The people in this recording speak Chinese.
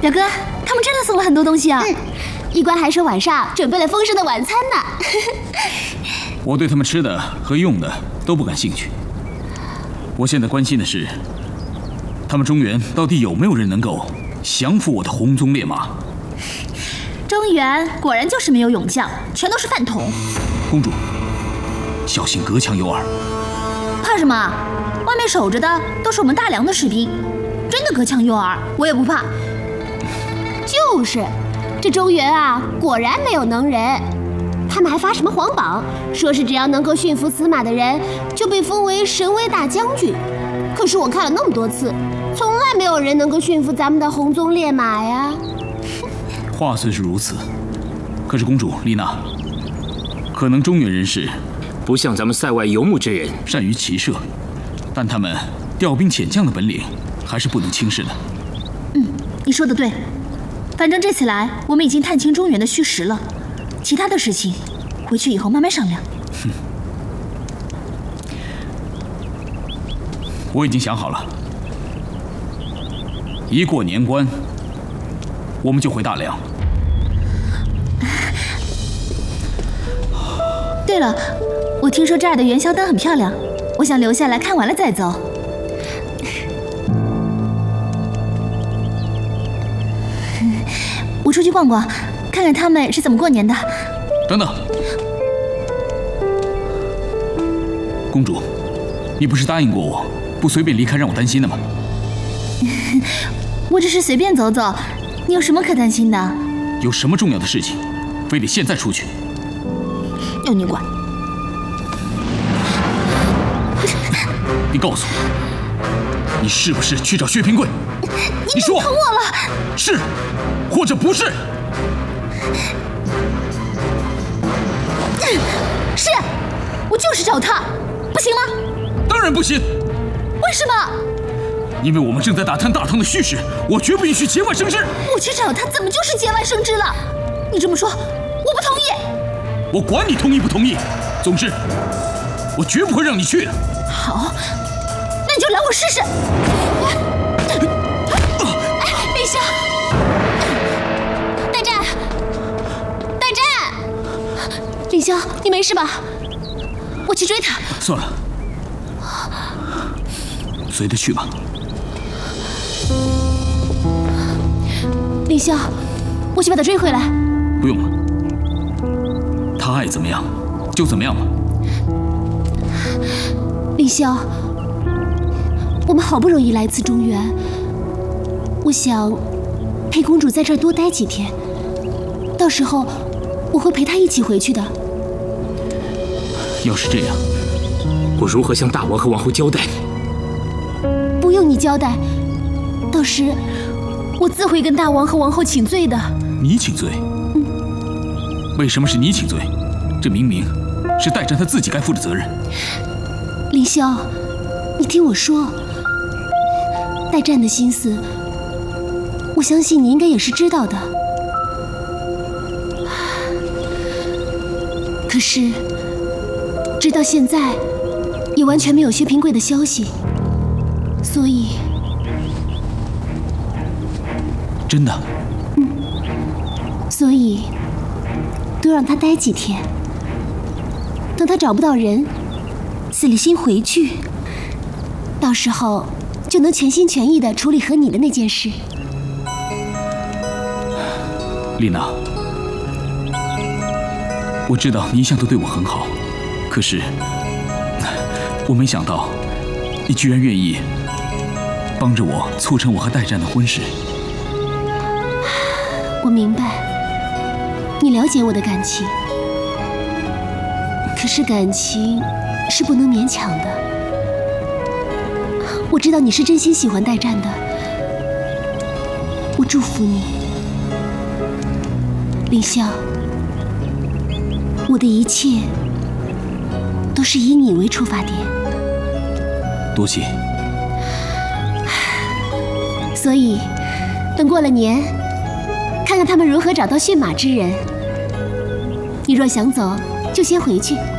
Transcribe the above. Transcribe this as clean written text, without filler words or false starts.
表哥，他们真的送了很多东西啊。 医官还说晚上准备了丰盛的晚餐呢。 我对他们吃的和用的都不感兴趣。我现在关心的是，他们中原到底有没有人能够降服我的红鬃烈马？ 中原果然就是没有勇将，全都是饭桶。 公主，小心隔墙有耳。 怕什么？外面守着的都是我们大梁的士兵，真的隔墙有耳，我也不怕。 就是，这中原啊，果然没有能人。他们还发什么皇榜，说是只要能够驯服死马的人，就被封为神威大将军。可是我看了那么多次，从来没有人能够驯服咱们的红鬃烈马呀。 话虽是如此，可是公主丽娜，可能中原人士不像咱们塞外游牧之人善于骑射，但他们调兵遣将的本领还是不能轻视的。 你说的对，反正这次来，我们已经探清中原的虚实了，其他的事情回去以后慢慢商量。 我已经想好了，一过年关，我们就回大梁。 对了，我听说这儿的元宵灯很漂亮，我想留下来看完了再走。我出去逛逛，看看他们是怎么过年的。 等等，公主，你不是答应过我，不随便离开让我担心的吗？ 我只是随便走走，你有什么可担心的？ 有什么重要的事情，非得现在出去？ 要你管！ 你告诉我，你是不是去找薛平贵？你说， 疼我了！ 是，或者不是？ 是，我就是找他，不行吗？ 当然不行。 为什么？ 因为我们正在打探大唐的虚实，我绝不允许节外生枝。 我去找他，怎么就是节外生枝了？你这么说，我不同意。 我管你同意不同意，总之，我绝不会让你去的。 好，那你就来我试试。丽香， 代战，代战！ 丽香，你没事吧？我去追他。 算了，随他去吧。 丽香，我去把他追回来。 不用了，他爱怎么样就怎么样吧。 凌霄，我们好不容易来次中原，我想陪公主在这儿多待几天，到时候我会陪她一起回去的。 要是这样， 我如何向大王和王后交代？ 不用你交代，到时我自会跟大王和王后请罪的。 你请罪？为什么是你请罪？这明明是代战他自己该负的责任。 凌霄，你听我说，代战的心思，我相信你应该也是知道的。可是，直到现在，也完全没有薛平贵的消息，所以， 真的？ 所以，多让他待几天，等他找不到人，死了心回去，到时候就能全心全意地处理和你的那件事。 丽娜，我知道你一向都对我很好，可是我没想到你居然愿意帮着我促成我和代战的婚事。 我明白，你了解我的感情，可是感情是不能勉强的。我知道你是真心喜欢代战的，我祝福你，凌霄。我的一切都是以你为出发点， 多谢。 所以等过了年，看看他们如何找到驯马之人。你若想走，就先回去。